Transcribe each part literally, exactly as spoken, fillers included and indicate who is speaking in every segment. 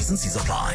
Speaker 1: T's and C's apply.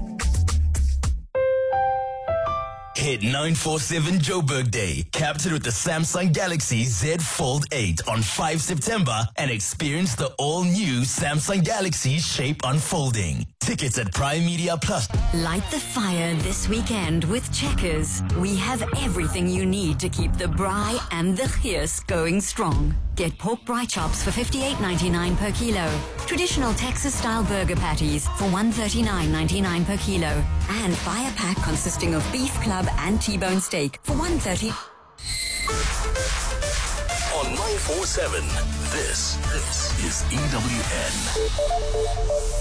Speaker 1: Hit nine forty-seven Joburg Day, captured with the Samsung Galaxy Z Fold eight on the fifth of September and experience the all-new Samsung Galaxy Shape unfolding. Tickets at Prime Media Plus.
Speaker 2: Light the fire this weekend with Checkers. We have everything you need to keep the braai and the geus going strong. Get pork braai chops for fifty-eight ninety-nine per kilo. Traditional Texas-style burger patties for one thirty-nine ninety-nine per kilo. And buy a pack consisting of beef club and T-bone steak for one thirty.
Speaker 1: On nine forty-seven, this, this is E W N.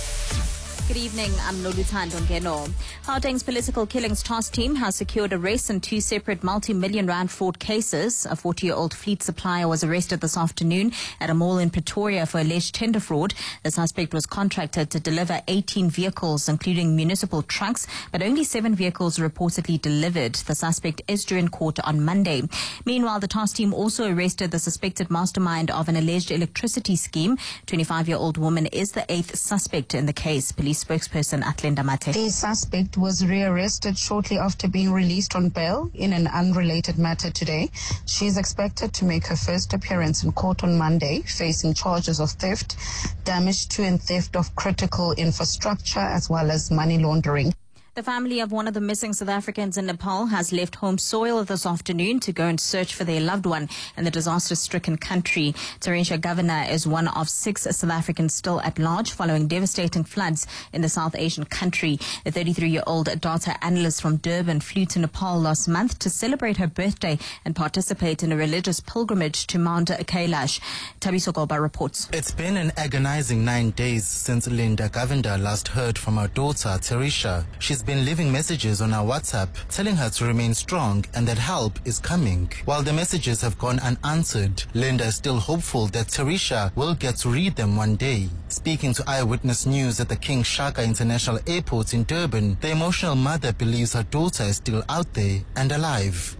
Speaker 3: Good evening, I'm Noluthando Ngeno. Gauteng's political killings task team has secured arrests in two separate multi-million rand fraud cases. A forty-year-old fleet supplier was arrested this afternoon at a mall in Pretoria for alleged tender fraud. The suspect was contracted to deliver eighteen vehicles, including municipal trucks, but only seven vehicles were reportedly delivered. The suspect is due in court on Monday. Meanwhile, the task team also arrested the suspected mastermind of an alleged electricity scheme. twenty-five-year-old woman is the eighth suspect in the case. Police spokesperson Atlinda Mate.
Speaker 4: The suspect was rearrested shortly after being released on bail in an unrelated matter today. She is expected to make her first appearance in court on Monday, facing charges of theft, damage to and theft of critical infrastructure, as well as money laundering.
Speaker 3: The family of one of the missing South Africans in Nepal has left home soil this afternoon to go and search for their loved one in the disaster-stricken country. Tarisha Governor is one of six South Africans still at large following devastating floods in the South Asian country. The thirty-three-year-old data analyst from Durban flew to Nepal last month to celebrate her birthday and participate in a religious pilgrimage to Mount Kailash. Tabiso Goba reports.
Speaker 5: It's been an agonizing nine days since Linda Govender last heard from her daughter, Tarisha. She's been leaving messages on our WhatsApp telling her to remain strong and that help is coming. While the messages have gone unanswered, Linda is still hopeful that Tarisha will get to read them one day. Speaking to Eyewitness News at the King Shaka International Airport in Durban, the emotional mother believes her daughter is still out there and alive.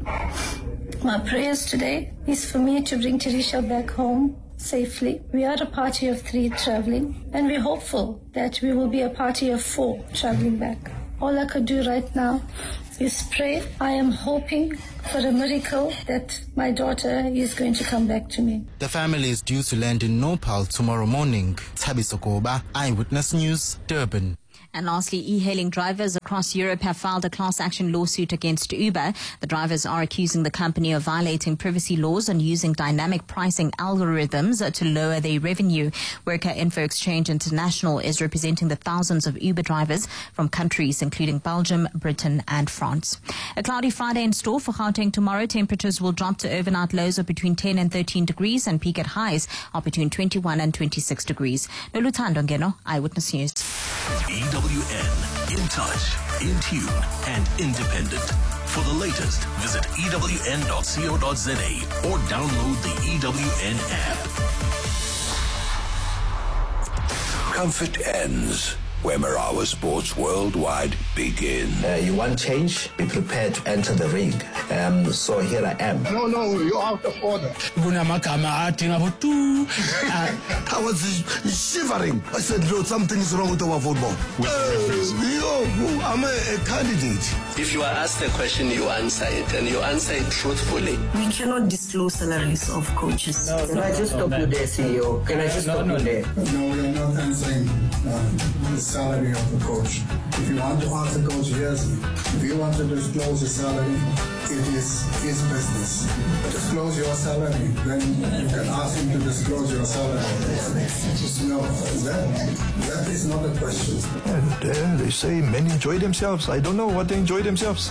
Speaker 6: My prayers today is for me to bring Tarisha back home safely. We are a party of three traveling, and we're hopeful that we will be a party of four traveling back. All I could do right now is pray. I am hoping for a miracle that my daughter is going to come back to me.
Speaker 5: The family is due to land in Nopal tomorrow morning. Tabiso Goba, Eyewitness News, Durban.
Speaker 3: And lastly, e-hailing drivers across Europe have filed a class action lawsuit against Uber. The drivers are accusing the company of violating privacy laws and using dynamic pricing algorithms to lower their revenue. Worker Info Exchange International is representing the thousands of Uber drivers from countries including Belgium, Britain and France. A cloudy Friday in store for Gauteng tomorrow. Temperatures will drop to overnight lows of between ten and thirteen degrees and peak at highs of between twenty-one and twenty-six degrees. Noluthando Ngeno, Eyewitness News.
Speaker 1: E W N, in touch, in tune, and independent. For the latest, visit E W N dot co dot za or download the E W N app. Comfort ends where Marawa Sports Worldwide begin.
Speaker 7: Uh, you want change? Be prepared to enter the ring. Um, so here I am.
Speaker 8: No, no, you're out of order. I was shivering. I said, Lord, something is wrong with our football. Uh, yo, I'm a, a candidate.
Speaker 9: If you are asked a question, you answer it, and you answer it truthfully.
Speaker 10: We cannot disclose salaries of coaches.
Speaker 7: No, Can no, I just no, stop no, you there, C E O? Can I just no, stop no, you there?
Speaker 11: No, we're not answering uh, the salary of the coach. If you want to ask the coach, yes. If you want to disclose your salary, it is his business. Disclose your salary, then you can ask him to disclose your salary. No, that, that is not a question.
Speaker 12: And uh, they say men enjoy themselves. I don't know what they enjoy themselves.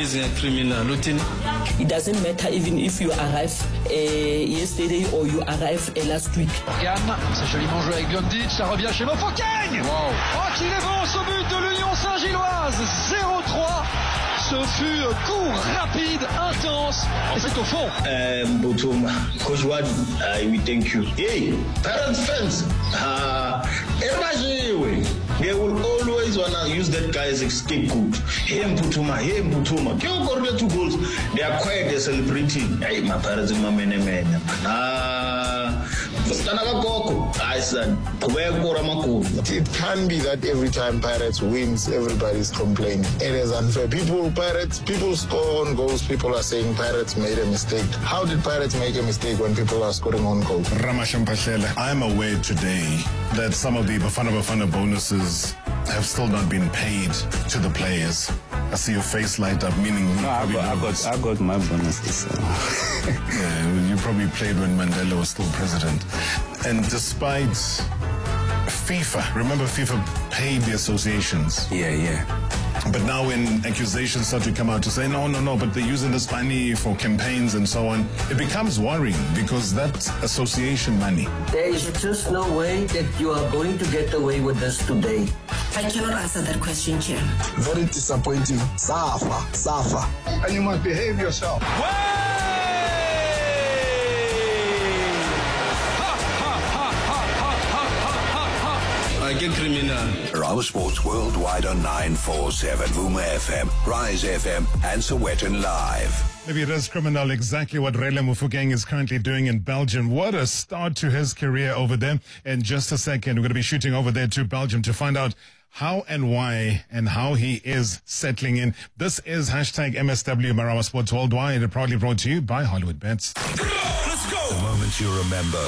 Speaker 13: It doesn't matter even if you arrive uh, yesterday or you arrive uh, last week.
Speaker 14: C'est joliment joué avec Gomdic, ça revient chez Mofokeng. Wow. Oh, qu'il est bon ce but de l'Union Saint-Gilloise, zéro trois. Ce fut court, rapide, intense, et c'est au fond.
Speaker 15: Um, Botuma, Coach Wadi, uh, we thank you. Hey, parents, fans, uh, they will always wanna use that guy as a scapegoat. Hey, Botuma, hey, Botuma. You got two goals. They are quiet, they're celebrating. Hey, my parents, my man, man. Ah,
Speaker 11: It can be that every time Pirates wins, everybody's complaining. It is unfair. People, Pirates, people score on goals. People are saying Pirates made a mistake. How did Pirates make a mistake when people are scoring on goals?
Speaker 16: Ramashampashele, I'm aware today that some of the Bafana Bafana bonuses have still not been paid to the players. I see your face light up, meaning...
Speaker 17: No, I got, I got, I got my bonuses. So.
Speaker 16: Yeah, you probably played when Mandela was still president. And despite FIFA, remember FIFA paid the associations?
Speaker 17: Yeah, yeah.
Speaker 16: But now when accusations start to come out to say, no, no, no, but they're using this money for campaigns and so on, it becomes worrying because that's association money.
Speaker 18: There is just no way that you are going to get away with this today.
Speaker 10: I cannot answer that question, Chair.
Speaker 11: Very disappointing. Safa, Safa. And you must behave yourself.
Speaker 19: Criminal. Our Sports Worldwide on nine forty-seven, Vuma F M, Rise F M, and Sowetan Live.
Speaker 16: Maybe it is criminal exactly what Rele Mofokeng is currently doing in Belgium. What a start to his career over there. In just a second, we're going to be shooting over there to Belgium to find out how and why and how he is settling in. This is hashtag M S W Marawa Sports Worldwide, proudly brought to you by Hollywood Bets.
Speaker 19: Let's go! The moments you remember.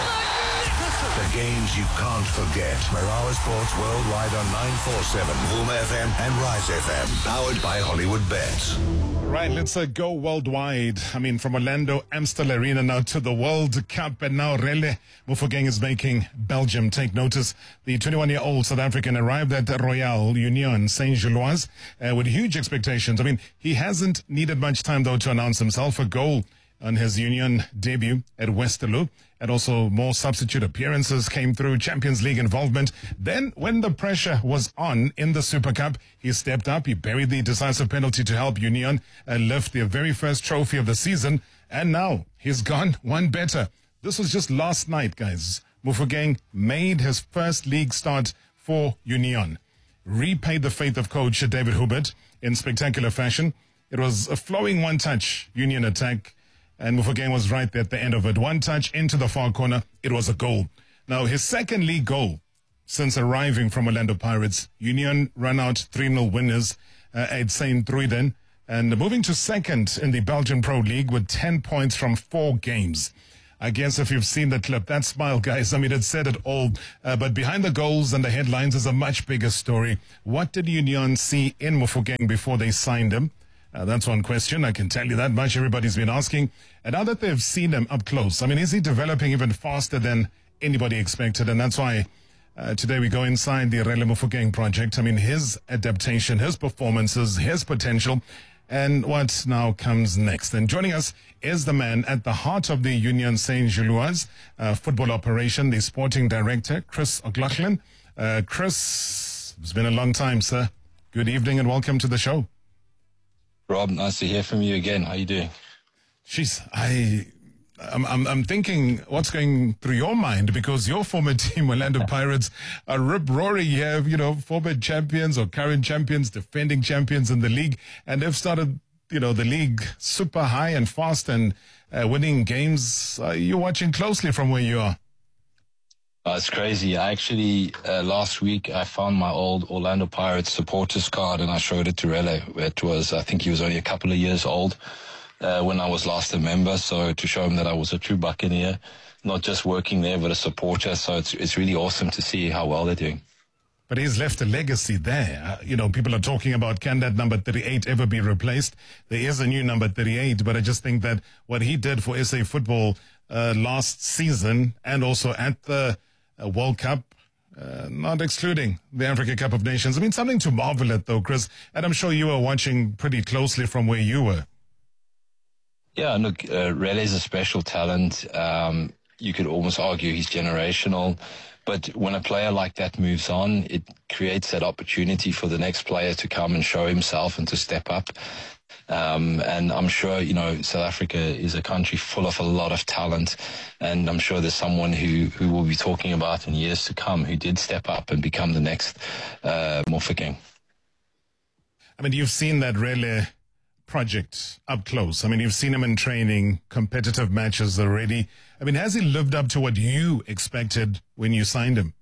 Speaker 19: The games you can't forget. Marawa Sports Worldwide on nine forty-seven, Vuma F M and Rise F M. Powered by Hollywood Bets.
Speaker 16: Right, let's uh, go worldwide. I mean, from Orlando, Amstel Arena now to the World Cup. And now Rele Mofokeng is making Belgium take notice. The twenty-one-year-old South African arrived at Royal Union Saint-Gilloise uh, with huge expectations. I mean, he hasn't needed much time, though, to announce himself. A goal on his Union debut at Westerlo, and also more substitute appearances came through, Champions League involvement. Then, when the pressure was on in the Super Cup, he stepped up, he buried the decisive penalty to help Union uh, lift their very first trophy of the season, and now he's gone one better. This was just last night, guys. Mofokeng made his first league start for Union, repaid the faith of coach David Hubert in spectacular fashion. It was a flowing one-touch Union attack, and Mofokeng was right there at the end of it. One touch into the far corner. It was a goal. Now, his second league goal since arriving from Orlando Pirates. Union run out three nil winners uh, at Saint-Truiden, and moving to second in the Belgian Pro League with ten points from four games. I guess if you've seen the clip, that smile, guys, I mean, it said it all. Uh, but behind the goals and the headlines is a much bigger story. What did Union see in Mofokeng before they signed him? Uh, that's one question. I can tell you that much. Everybody's been asking. And now that they've seen him up close, I mean, is he developing even faster than anybody expected? And that's why uh, today we go inside the Rele Mofokeng project. I mean, his adaptation, his performances, his potential, and what now comes next. And joining us is the man at the heart of the Union Saint-Gilloise uh, football operation, the sporting director, Chris O'Loughlin. Uh, Chris, it's been a long time, sir. Good evening and welcome to the show.
Speaker 17: Rob, nice to hear from you again. How are you doing?
Speaker 16: Jeez, I, I'm, I'm, I'm thinking what's going through your mind, because your former team, Orlando Pirates, are rip-roaring. You have, you know, former champions or current champions, defending champions in the league, and they've started, you know, the league super high and fast and uh, winning games. Uh, you're watching closely from where you are.
Speaker 17: Uh, it's crazy. I actually, uh, last week, I found my old Orlando Pirates supporters card and I showed it to Rele. It was, I think he was only a couple of years old uh, when I was last a member. So to show him that I was a true Buccaneer, not just working there, but a supporter. So it's it's really awesome to see how well they're doing.
Speaker 16: But he's left a legacy there. Uh, you know, people are talking about, can that number thirty-eight ever be replaced? There is a new number thirty-eight, but I just think that what he did for S A football uh, last season and also at the uh, World Cup, uh, not excluding the Africa Cup of Nations. I mean, something to marvel at, though, Chris. And I'm sure you were watching pretty closely from where you were.
Speaker 17: Yeah, look, uh, Rele is a special talent. Um, you could almost argue he's generational. But when a player like that moves on, it creates that opportunity for the next player to come and show himself and to step up. Um, and I'm sure, you know, South Africa is a country full of a lot of talent. And I'm sure there's someone who, who we'll be talking about in years to come who did step up and become the next uh, Mofokeng.
Speaker 16: I mean, you've seen that Rele project up close. I mean, you've seen him in training, competitive matches already. I mean, has he lived up to what you expected when you signed him?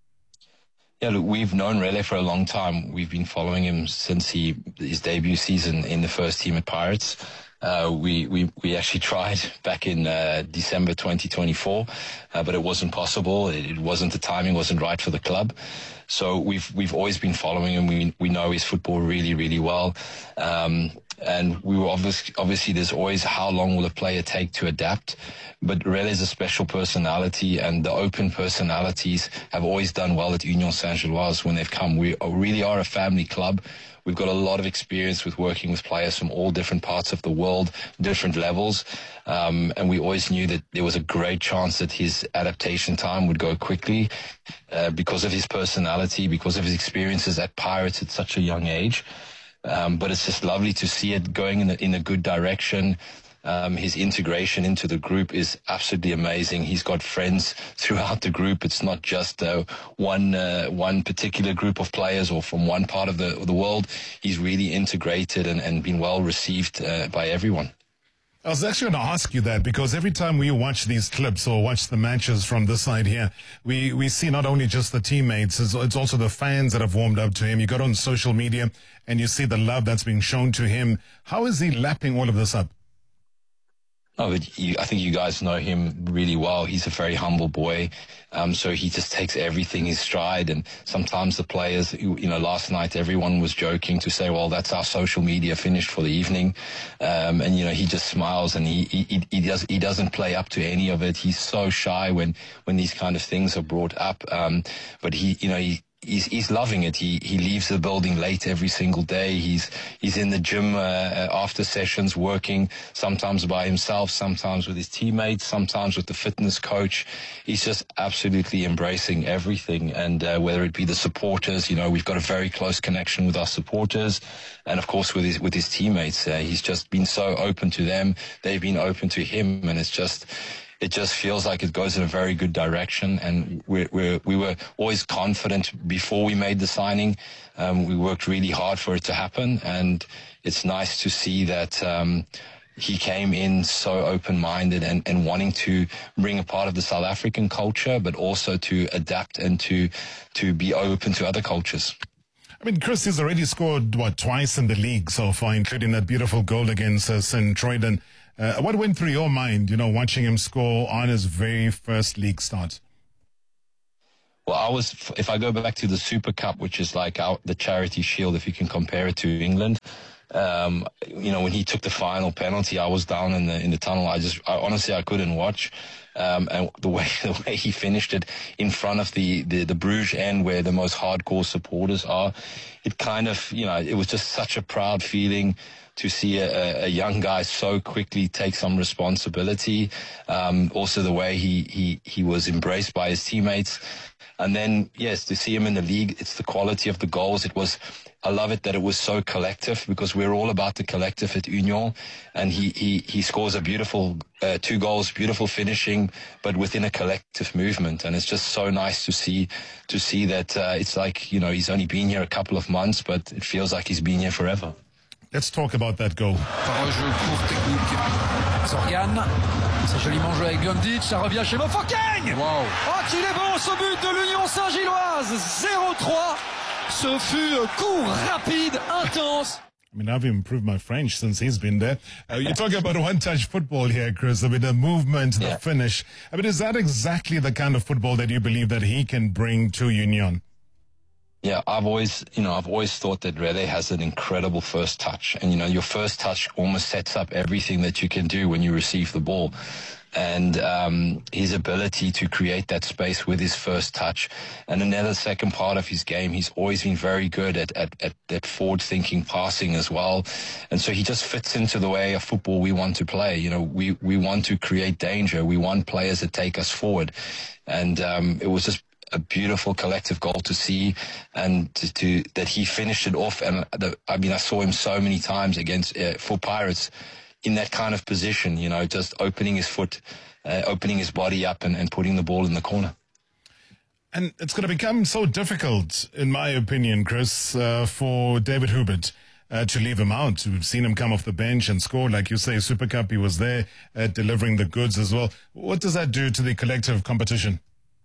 Speaker 17: Yeah, look, we've known Rele for a long time. We've been following him since he his debut season in the first team at Pirates. Uh, we, we, we actually tried back in uh, December twenty twenty-four, uh, but it wasn't possible. It, it wasn't, the timing wasn't right for the club. So we've we've always been following him. We we know his football really, really well. Um, and we were obviously, obviously there's always how long will a player take to adapt. But Rele is a special personality, and the open personalities have always done well at Union Saint-Gilloise when they've come. We really are a family club. We've got a lot of experience with working with players from all different parts of the world, different levels. Um, and we always knew that there was a great chance that his adaptation time would go quickly uh, because of his personality, because of his experiences at Pirates at such a young age. Um, but it's just lovely to see it going in a, in a good direction. Um, his integration into the group is absolutely amazing. He's got friends throughout the group. It's not just uh, one uh, one particular group of players or from one part of the of the world. He's really integrated and, and been well received uh, by everyone.
Speaker 16: I was actually going to ask you that, because every time we watch these clips or watch the matches from this side here, we, we see not only just the teammates, it's, it's also the fans that have warmed up to him. You got on social media and you see the love that's being shown to him. How is he lapping all of this up?
Speaker 17: Oh, but you, I think you guys know him really well. He's a very humble boy. Um, so he just takes everything in stride. And sometimes the players, you, you know, last night everyone was joking to say, well, that's our social media finished for the evening. Um, and, you know, he just smiles and he, he, he, does, he doesn't play up to any of it. He's so shy when, when these kind of things are brought up. Um, but he, you know, he, He's, he's loving it. He he leaves the building late every single day. He's he's in the gym uh, after sessions, working sometimes by himself, sometimes with his teammates, sometimes with the fitness coach. He's just absolutely embracing everything. And uh, whether it be the supporters, you know, we've got a very close connection with our supporters, and of course with his with his teammates. Uh, he's just been so open to them. They've been open to him, and it's just. It just feels like it goes in a very good direction, and we're, we're, we were always confident before we made the signing. Um, we worked really hard for it to happen, and it's nice to see that um, he came in so open-minded and, and wanting to bring a part of the South African culture, but also to adapt and to to be open to other cultures.
Speaker 16: I mean, Chris has already scored, what, twice in the league so far, including that beautiful goal against uh, Saint-Troiden. Uh, what went through your mind, you know, watching him score on his very first league start?
Speaker 17: Well, I was, if I go back to the Super Cup, which is like our, the Charity Shield, if you can compare it to England, um, you know, when he took the final penalty, I was down in the in the tunnel. I just, I, honestly, I couldn't watch. Um, and the way the way he finished it in front of the, the, the Bruges end, where the most hardcore supporters are, it kind of, you know, it was just such a proud feeling to see a, a young guy so quickly take some responsibility. Um, also the way he, he, he was embraced by his teammates. And then, yes, to see him in the league, it's the quality of the goals. It was, I love it that it was so collective, because we're all about the collective at Union. And he, he, he scores a beautiful, uh, two goals, beautiful finishing, but within a collective movement. And it's just so nice to see, to see that, uh, it's like, you know, he's only been here a couple of months, but it feels like he's been here forever.
Speaker 16: Let's talk about that goal.
Speaker 14: Par un jeu court technique. Zorgan. C'est joliment joué avec Gundit. Ça revient chez Mofokeng. Wow. Oh, qu'il est bon ce but de l'Union Saint-Gilloise. zéro trois. Ce fut coup rapide, intense.
Speaker 16: I mean, I've improved my French since he's been there. Uh, you're talking about one-touch football here, Chris. I mean, the movement, the yeah. finish. I mean, is that exactly the kind of football that you believe that he can bring to Union?
Speaker 17: Yeah, I've always, you know, I've always thought that Rele has an incredible first touch. And, you know, your first touch almost sets up everything that you can do when you receive the ball. And um, his ability to create that space with his first touch. And another second part of his game, he's always been very good at, at, at that forward-thinking passing as well. And so he just fits into the way of football we want to play. You know, we, we want to create danger. We want players that take us forward. And um, it was just a beautiful collective goal to see, and to, to that he finished it off. And the, I mean, I saw him so many times against uh, for Pirates in that kind of position, you know, just opening his foot, uh, opening his body up and, and putting the ball in the corner.
Speaker 16: And it's going to become so difficult, in my opinion, Chris, uh, for David Hubert. uh, to leave him out. We've seen him come off the bench and score. Like you say, Super Cup, he was there uh, delivering the goods as well. What does that do to the collective competition?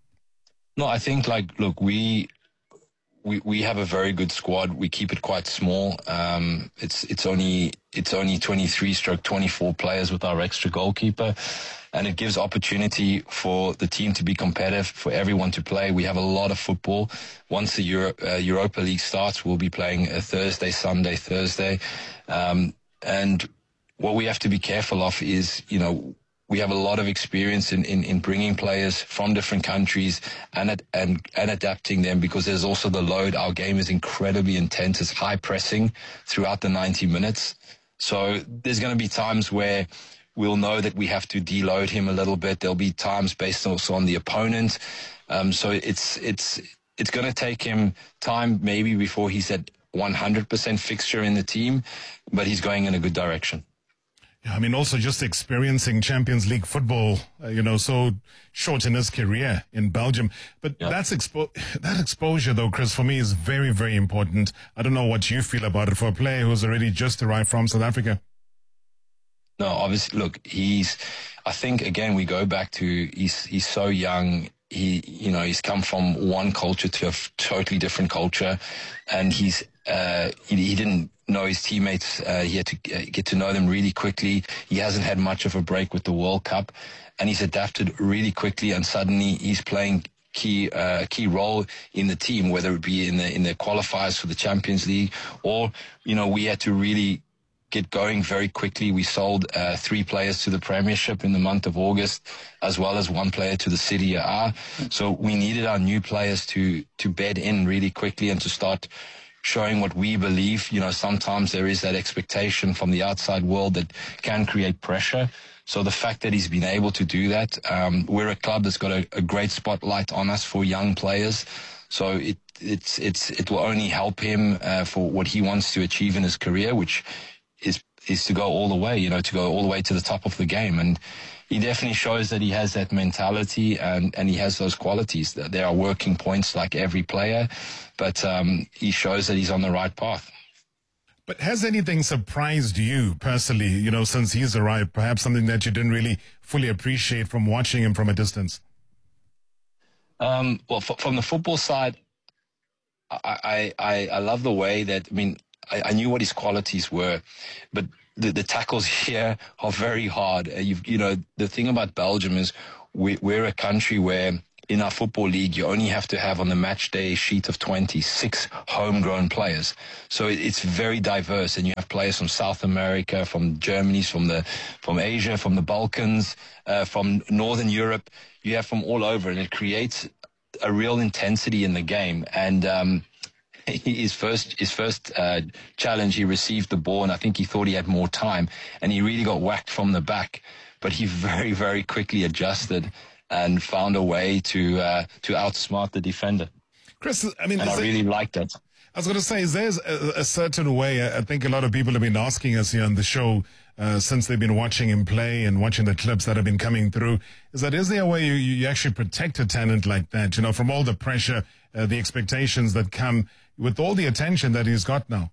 Speaker 17: No, I think, like, look, we... We, we have a very good squad. We keep it quite small. Um, it's it's only it's only twenty-three stroke twenty-four players with our extra goalkeeper, and it gives opportunity for the team to be competitive, for everyone to play. We have a lot of football. Once the Euro, uh, Europa League starts, we'll be playing a Thursday, Sunday, Thursday, um, and what we have to be careful of is, you know, we have a lot of experience in, in, in bringing players from different countries and, and and adapting them, because there's also the load. Our game is incredibly intense. It's high pressing throughout the ninety minutes. So there's going to be times where we'll know that we have to deload him a little bit. There'll be times based also on the opponent. Um, so it's it's it's going to take him time maybe before he's at one hundred percent fixture in the team, but he's going in a good direction.
Speaker 16: I mean, also just experiencing Champions League football, uh, you know, so short in his career in Belgium. But yeah. that's expo- that exposure, though, Chris, for me is very, very important. I don't know what you feel about it for a player who's already just arrived from South Africa.
Speaker 17: No, obviously, look, he's, I think, again, we go back to, he's, he's so young. He, you know, he's come from one culture to a f- totally different culture, and he's, uh, he, he didn't know his teammates. Uh, he had to uh, get to know them really quickly. He hasn't had much of a break with the World Cup, and he's adapted really quickly, and suddenly he's playing key, uh, key role in the team, whether it be in the, in the qualifiers for the Champions League, or, you know, we had to really get going very quickly. We sold uh, three players to the Premiership in the month of August, as well as one player to the Serie A. So we needed our new players to to bed in really quickly and to start showing what we believe. You know, sometimes there is that expectation from the outside world that can create pressure. So the fact that he's been able to do that, um, we're a club that's got a, a great spotlight on us for young players. So it it's it's it will only help him uh, for what he wants to achieve in his career, which is is to go all the way, you know, to go all the way to the top of the game. And he definitely shows that he has that mentality and, and he has those qualities. There are working points like every player, but um, he shows that he's on the right path.
Speaker 16: But has anything surprised you personally, you know, since he's arrived, perhaps something that you didn't really fully appreciate from watching him from a distance?
Speaker 17: Um, well, f- from the football side, I, I, I love the way that, I mean, I, I knew what his qualities were, but the, the tackles here are very hard. Uh, you've, you know, the thing about Belgium is we, we're a country where in our football league, you only have to have on the match day sheet of twenty-six homegrown players. So it, it's very diverse, and you have players from South America, from Germany, from the from Asia, from the Balkans, uh, from Northern Europe. You have from all over, and it creates a real intensity in the game. And um, his first his first uh, challenge, he received the ball, and I think he thought he had more time, and he really got whacked from the back. But he very, very quickly adjusted and found a way to uh, to outsmart the defender.
Speaker 16: Chris, I mean,
Speaker 17: and I
Speaker 16: there,
Speaker 17: really liked that.
Speaker 16: I was going to say, is there a, a certain way? I think a lot of people have been asking us here on the show uh, since they've been watching him play and watching the clips that have been coming through. Is that is there a way you, you actually protect a talent like that? You know, from all the pressure, uh, the expectations that come with all the attention that he's got now.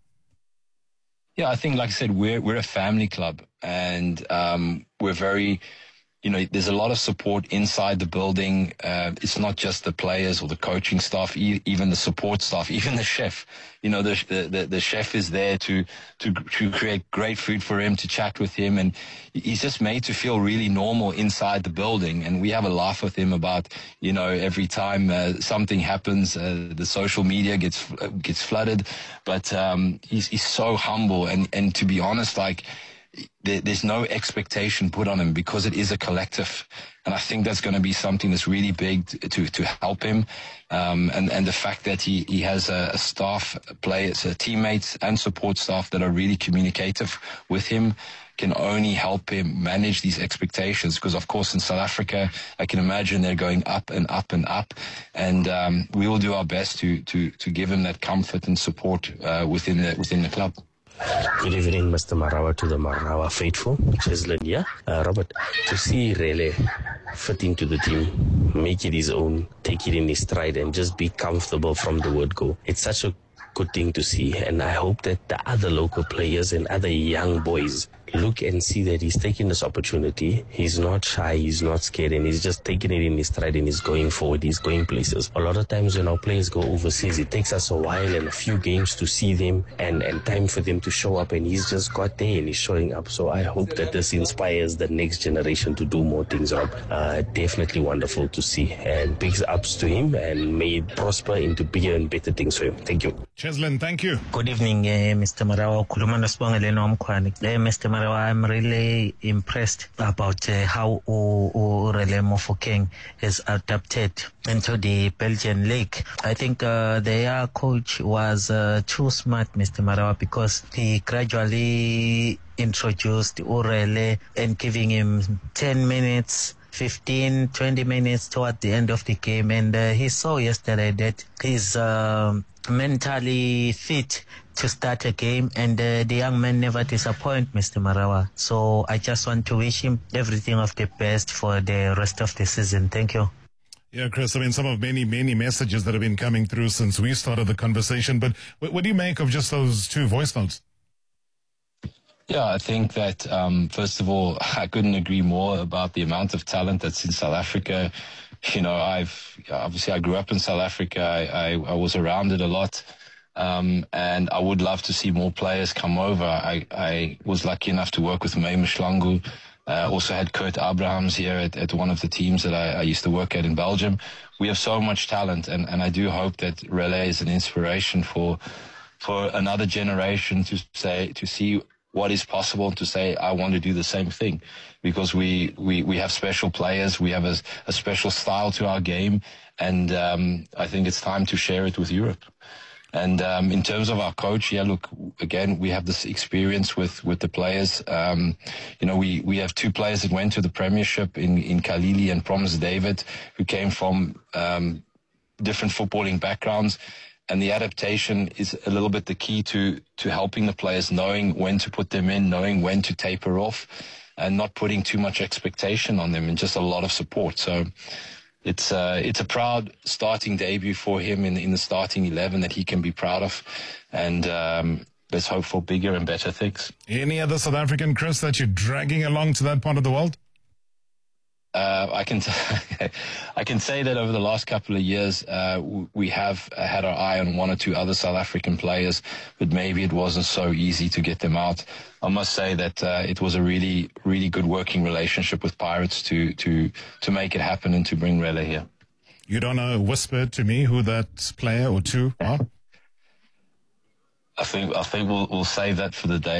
Speaker 17: Yeah, I think, like I said, we're we're a family club, and um, we're very, you know, there's a lot of support inside the building. Uh, it's not just the players or the coaching staff, e- even the support staff, even the chef. You know, the, the the chef is there to to to create great food for him, to chat with him, and he's just made to feel really normal inside the building. And we have a laugh with him about, you know, every time uh, something happens, uh, the social media gets uh, gets flooded, but um, he's he's so humble, and and to be honest, like, There, there's no expectation put on him because it is a collective. And I think that's going to be something that's really big to, to, to help him. Um, and, and the fact that he, he has a, a staff, players, uh, teammates and support staff that are really communicative with him can only help him manage these expectations. Because, of course, in South Africa, I can imagine they're going up and up and up. And um, we will do our best to, to, to give him that comfort and support uh, within the, within the club.
Speaker 20: Good evening, Mister Marawa, to the Marawa faithful. Cheslin here. Uh, Robert, to see Rele fit into the team, make it his own, take it in his stride, and just be comfortable from the word go. It's such a good thing to see. And I hope that the other local players and other young boys look and see that he's taking this opportunity. He's not shy, he's not scared, and he's just taking it in his stride and he's going forward, he's going places. A lot of times when our players go overseas, it takes us a while and a few games to see them and, and time for them to show up, and he's just got there and he's showing up. So I hope that this inspires the next generation to do more things, Rob. Uh, definitely wonderful to see, and big ups to him, and may it prosper into bigger and better things for him. Thank you.
Speaker 16: Cheslin, thank you.
Speaker 21: Good evening, uh, Mister Marawa. Uh, Mister Marawa, I'm really impressed about uh, how Rele Mofokeng has adapted into the Belgian league. I think uh, their coach was uh, too smart, Mister Marawa, because he gradually introduced Urele and giving him ten minutes, fifteen, twenty minutes toward the end of the game. And uh, he saw yesterday that he's uh, mentally fit to start a game, and uh, the young man never disappoint, Mister Marawa. So I just want to wish him everything of the best for the rest of the season. Thank you.
Speaker 16: Yeah, Chris, I mean, some of many, many messages that have been coming through since we started the conversation, but what, what do you make of just those two voice notes?
Speaker 17: Yeah, I think that, um, first of all, I couldn't agree more about the amount of talent that's in South Africa. You know, I've, obviously I grew up in South Africa. I, I, I was around it a lot. Um, and I would love to see more players come over. I, I was lucky enough to work with May Mshlangu. Uh, also had Kurt Abrahams here at, at one of the teams that I, I used to work at in Belgium. We have so much talent, and, and I do hope that Rele is an inspiration for for another generation to say to see what is possible, to say, I want to do the same thing, because we, we, we have special players, we have a, a special style to our game, and um, I think it's time to share it with Europe. And um, in terms of our coach, yeah, look, again, we have this experience with, with the players. Um, you know, we, we have two players that went to the Premiership in, in Khalili and Promise David, who came from um, different footballing backgrounds. And the adaptation is a little bit the key to, to helping the players, knowing when to put them in, knowing when to taper off, and not putting too much expectation on them, and just a lot of support. So it's uh, it's a proud starting debut for him in, in the starting eleven that he can be proud of. And um, let's hope for bigger and better things.
Speaker 16: Any other South African, Chris, that you're dragging along to that part of the world?
Speaker 17: Uh, I can t- I can say that over the last couple of years, uh, we have had our eye on one or two other South African players, but maybe it wasn't so easy to get them out. I must say that uh, it was a really, really good working relationship with Pirates to to to make it happen and to bring Rele here.
Speaker 16: You don't know, whisper to me who that player or two are?
Speaker 17: I think I think we'll we'll save that for the day.